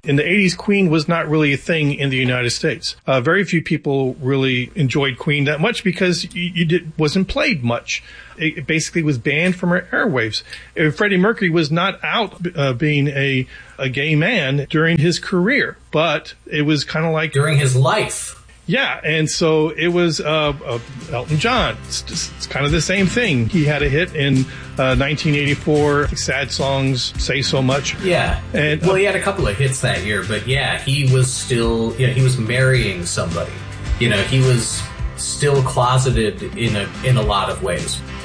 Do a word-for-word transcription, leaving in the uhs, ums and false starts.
In the eighties, Queen was not really a thing in the United States. Uh, very few people really enjoyed Queen that much because you, you did, wasn't played much. It, it basically was banned from our airwaves. Uh, Freddie Mercury was not out uh, being a, a gay man during his career, but it was kind of like... During his life. Yeah, and so it was uh, uh, Elton John. It's, just, it's kind of the same thing. He had a hit in uh, nineteen eighty-four, Sad Songs, Say So Much. Yeah, and well, uh, he had a couple of hits that year, but yeah, he was still, yeah, he was marrying somebody. You know, he was still closeted in a in a lot of ways.